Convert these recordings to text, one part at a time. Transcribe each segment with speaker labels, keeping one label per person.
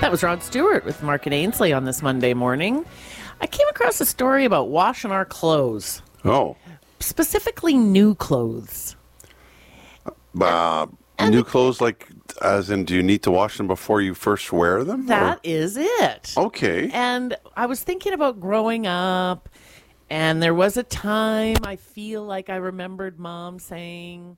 Speaker 1: That was Rod Stewart with Mark and Ainsley on this Monday morning. I came across a story about washing our clothes.
Speaker 2: Oh.
Speaker 1: Specifically new clothes.
Speaker 2: New clothes, like, as in, do you need to wash them before you first wear them?
Speaker 1: That is it.
Speaker 2: Okay.
Speaker 1: And I was thinking about growing up, and there was a time I feel like I remembered Mom saying,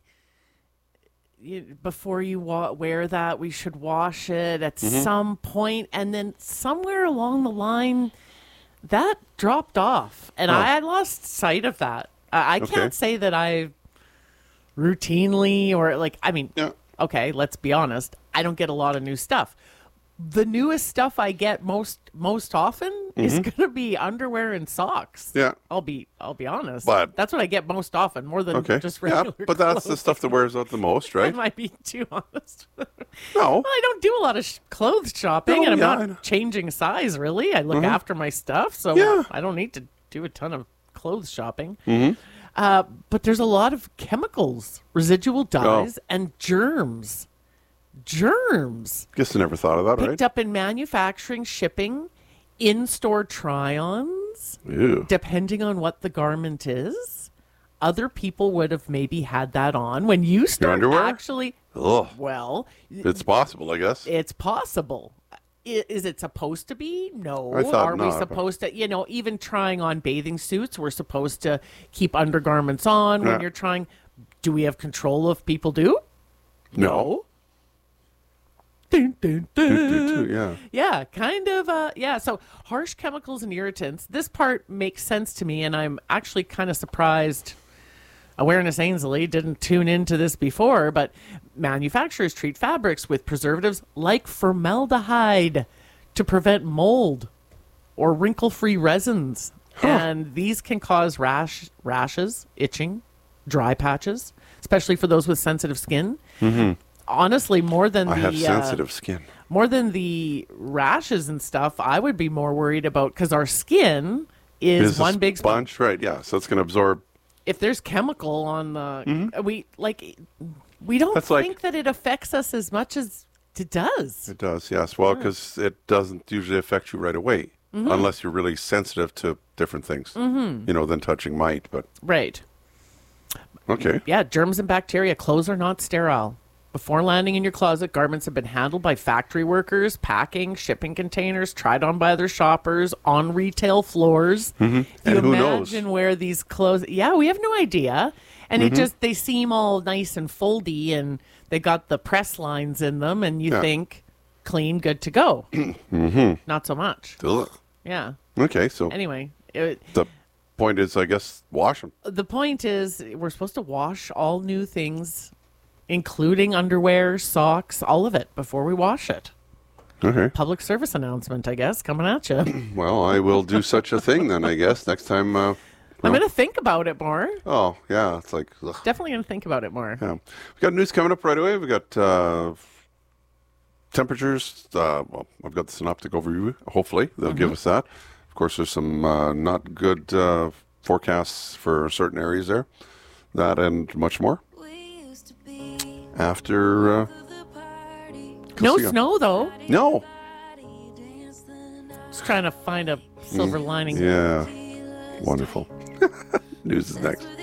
Speaker 1: before you wear that, we should wash it at some point. And then somewhere along the line, that dropped off. And I lost sight of that. I can't say that I routinely okay, let's be honest. I don't get a lot of new stuff. The newest stuff I get most often is going to be underwear and socks.
Speaker 2: Yeah.
Speaker 1: I'll be honest.
Speaker 2: But
Speaker 1: that's what I get most often, more than just regular
Speaker 2: but that's the
Speaker 1: clothes.
Speaker 2: stuff that wears out the most, right?
Speaker 1: I might be too honest.
Speaker 2: No.
Speaker 1: Well, I don't do a lot of clothes shopping,
Speaker 2: No,
Speaker 1: and
Speaker 2: I
Speaker 1: I'm
Speaker 2: know.
Speaker 1: not changing size, really. I look after my stuff, so I don't need to do a ton of clothes shopping. But there's a lot of chemicals, residual dyes, and germs.
Speaker 2: Guess I never thought of that,
Speaker 1: Picked up in manufacturing, shipping, in-store try-ons,
Speaker 2: Ew.
Speaker 1: depending on what the garment is. Other people would have maybe had that on. When you start
Speaker 2: underwear?
Speaker 1: actually...
Speaker 2: Ugh.
Speaker 1: Well...
Speaker 2: It's possible, I guess.
Speaker 1: It's possible. Is it supposed to be? No.
Speaker 2: I thought
Speaker 1: Are we
Speaker 2: not,
Speaker 1: supposed to, even trying on bathing suits, we're supposed to keep undergarments on when you're trying. Do we have control if people do?
Speaker 2: No.
Speaker 1: Dun, dun, dun.
Speaker 2: Yeah.
Speaker 1: Yeah, kind of. So harsh chemicals and irritants. This part makes sense to me, and I'm actually kind of surprised. Awareness Ainsley didn't tune into this before, but manufacturers treat fabrics with preservatives like formaldehyde to prevent mold or wrinkle-free resins. And these can cause rashes, itching, dry patches, especially for those with sensitive skin. Honestly, more than
Speaker 2: I have sensitive skin.
Speaker 1: more than the rashes and stuff, I would be more worried about, because our skin is one big
Speaker 2: sponge, right? Yeah, so it's going to absorb.
Speaker 1: If there's chemical on the, we don't think that it affects us as much as it does.
Speaker 2: It does, yes. Well, because it doesn't usually affect you right away, unless you're really sensitive to different things. Then touching might, but
Speaker 1: Right.
Speaker 2: okay.
Speaker 1: Yeah, germs and bacteria. Clothes are not sterile. Before landing in your closet, garments have been handled by factory workers, packing, shipping containers, tried on by other shoppers, on retail floors. If
Speaker 2: And
Speaker 1: you
Speaker 2: who knows?
Speaker 1: imagine where these clothes... Yeah, we have no idea. And they seem all nice and foldy, and they got the press lines in them, and you think, clean, good to go. Not so much.
Speaker 2: Ugh.
Speaker 1: Yeah.
Speaker 2: Okay, so
Speaker 1: Anyway,
Speaker 2: the point is, I guess, wash them.
Speaker 1: the point is we're supposed to wash all new things, including underwear, socks, all of it, before we wash it.
Speaker 2: Okay.
Speaker 1: Public service announcement, I guess, coming at you.
Speaker 2: Well, I will do such a thing then, I guess, next time.
Speaker 1: I'm going to think about it more.
Speaker 2: Oh, yeah, it's like, ugh.
Speaker 1: Definitely going to think about it more.
Speaker 2: Yeah. We got news coming up right away. We got temperatures. I've got the synoptic overview. Hopefully, they'll give us that. Of course, there's some not good forecasts for certain areas there. That and much more. After...
Speaker 1: No snow, though.
Speaker 2: No.
Speaker 1: Just trying to find a silver lining.
Speaker 2: Yeah. Wonderful. News is next.